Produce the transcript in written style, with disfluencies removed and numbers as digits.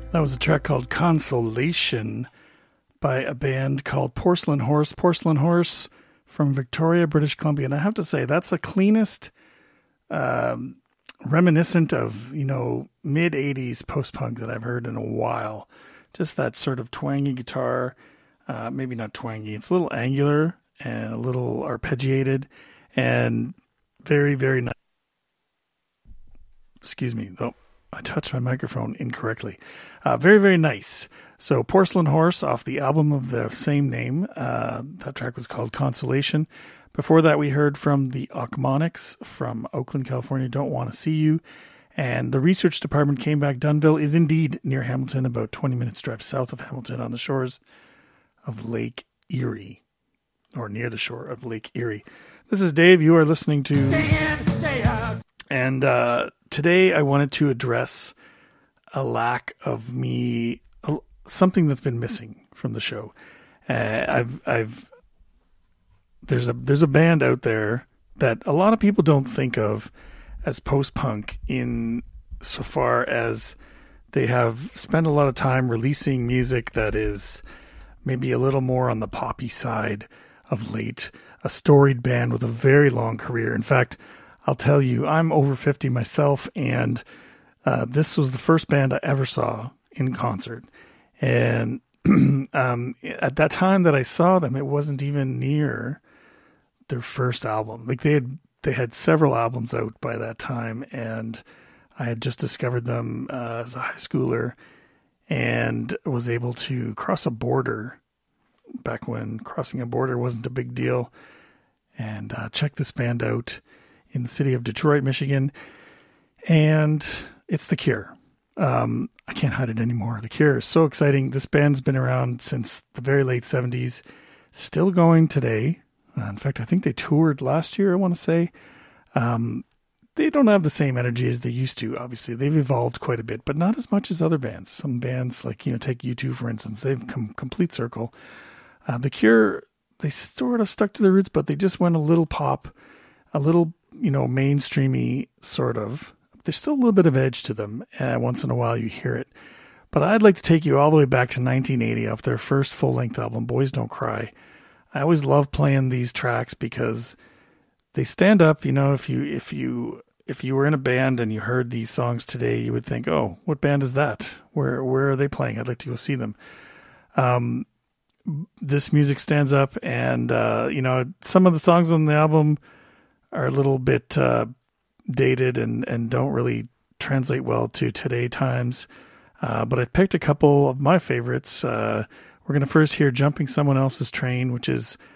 That was a track called Consolation by a band called Porcelain Horse. Porcelain Horse from Victoria, British Columbia. And I have to say, that's the cleanest, reminiscent of, mid-'80s post-punk that I've heard in a while. Just that sort of twangy guitar. Maybe not twangy. It's a little angular and a little arpeggiated and very, very nice. Excuse me, though. I touched my microphone incorrectly. Very, very nice. So Porcelain Horse off the album of the same name. That track was called Consolation. Before that, we heard from the Ochmonics from Oakland, California, Don't Want to See You. And the research department came back. Dunnville is indeed near Hamilton, about 20 minutes drive south of Hamilton on the shores of Lake Erie, or near the shore of Lake Erie. This is Dave. You are listening to... Day in, day out. And today I wanted to address a lack of me, something that's been missing from the show. There's a band out there that a lot of people don't think of as post-punk in so far as they have spent a lot of time releasing music that is maybe a little more on the poppy side of late. A storied band with a very long career. In fact, I'll tell you, I'm over 50 myself, and this was the first band I ever saw in concert. And at that time that I saw them, it wasn't even near their first album. Like they had several albums out by that time, and I had just discovered them as a high schooler and was able to cross a border back when crossing a border wasn't a big deal, and check this band out in the city of Detroit, Michigan. And it's The Cure. I can't hide it anymore. The Cure is so exciting. This band's been around since the very late 70s, still going today. In fact, I think they toured last year, I want to say. They don't have the same energy as they used to, obviously. They've evolved quite a bit, but not as much as other bands. Some bands, like, take U2, for instance, they've come complete circle. The Cure, they sort of stuck to their roots, but they just went a little pop, a little, mainstreamy sort of. There's still a little bit of edge to them. Once in a while you hear it. But I'd like to take you all the way back to 1980 off their first full-length album, Boys Don't Cry. I always love playing these tracks because they stand up. If you were in a band and you heard these songs today, you would think, oh, what band is that? Where are they playing? I'd like to go see them. This music stands up, and some of the songs on the album are a little bit dated and don't really translate well to today times. But I picked a couple of my favorites. We're going to first hear Jumping Someone Else's Train, which is